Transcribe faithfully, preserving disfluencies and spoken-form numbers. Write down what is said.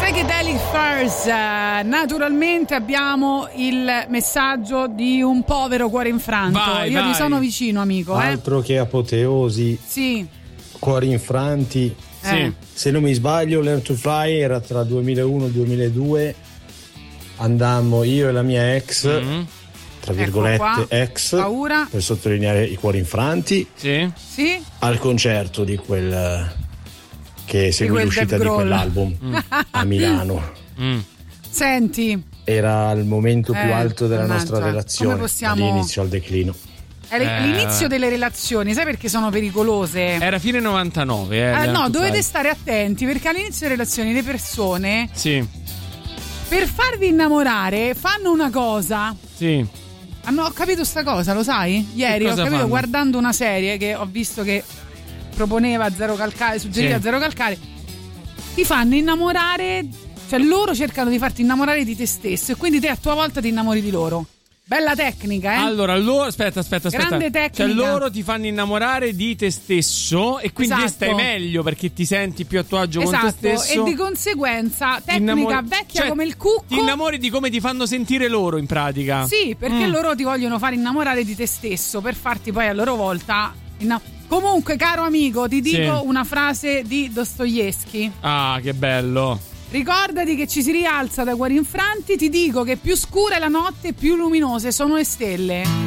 Psychedelic Furs. Naturalmente abbiamo il messaggio di un povero cuore infranto. Vai, Io vai. ti sono vicino, amico. Altro eh? che apoteosi. Sì. Cuori infranti. Sì. Eh. Se non mi sbaglio, Learn to Fly era tra duemilauno e duemiladue. Andammo io e la mia ex, mm-hmm. tra virgolette ex, paura, per sottolineare i cuori infranti. Sì. Sì. Al concerto di quel che seguì quel l'uscita di quell'album mm. a Milano. Mm. Senti. Era il momento più eh, alto della mannaggia. nostra relazione. Come possiamo... All'inizio al declino. È eh. l'inizio delle relazioni, sai perché sono pericolose? Era fine novantanove. Eh, eh, no, dovete stare attenti perché all'inizio delle relazioni le persone, sì, per farvi innamorare, fanno una cosa. Sì. Hanno, ho capito sta cosa, lo sai? Ieri ho capito fanno? Guardando una serie che ho visto che proponeva Zero Calcare, suggeriva sì. Zero Calcare. Ti fanno innamorare, cioè loro cercano di farti innamorare di te stesso e quindi te a tua volta ti innamori di loro. Bella tecnica, eh? Allora, loro, aspetta, aspetta, aspetta. Grande tecnica. Cioè, loro ti fanno innamorare di te stesso e quindi esatto. stai meglio perché ti senti più a tuo agio esatto. con te stesso. E di conseguenza, tecnica innamori... vecchia cioè, come il cucco. Ti innamori di come ti fanno sentire loro, in pratica. Sì, perché mm. loro ti vogliono fare innamorare di te stesso per farti poi a loro volta. Inna... Comunque, caro amico, ti dico sì. una frase di Dostoevskij. Ah, che bello. Ricordati che ci si rialza da cuori infranti, ti dico che più scura è la notte, più luminose sono le stelle.